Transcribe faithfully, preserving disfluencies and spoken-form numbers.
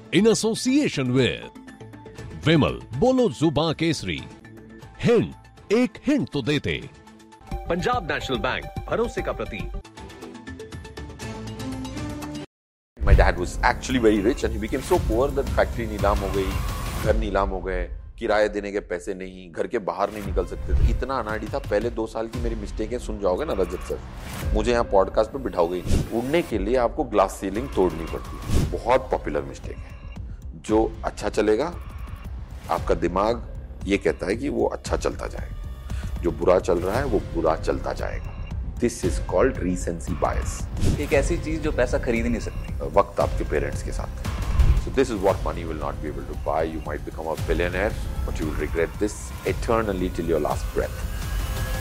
in association with विमल, बोलो जुबां Kesari. Hint, एक hint तो देते। पंजाब नेशनल बैंक, भरोसे का प्रतीक। My dad was actually very rich and he became so poor that factory नीलाम हो गई, घर नीलाम हो गए, किराए देने के पैसे नहीं, घर के बाहर नहीं निकल सकते थे। इतना अनाड़ी था। पहले दो साल की मेरी मिस्टेकें सुन जाओगे ना रजत सर, मुझे यहाँ पॉडकास्ट पे बिठाओगे। उड़ने के लिए आपको ग्लास सीलिंग तोड़नी पड़ती है। बहुत पॉपुलर मिस्टेक है। जो अच्छा चलेगा, आपका दिमाग ये कहता है कि वो अच्छा चलता जाएगा। जो बुरा चल रहा है वो बुरा चलता जाएगा। दिस इज कॉल्ड रीसेंसी बायस। एक ऐसी चीज जो पैसा खरीद ही नहीं सकती। वक्त आपके पेरेंट्स के साथ। So this is what money will not be able to buy. You might become a billionaire, but you will regret this eternally till your last breath.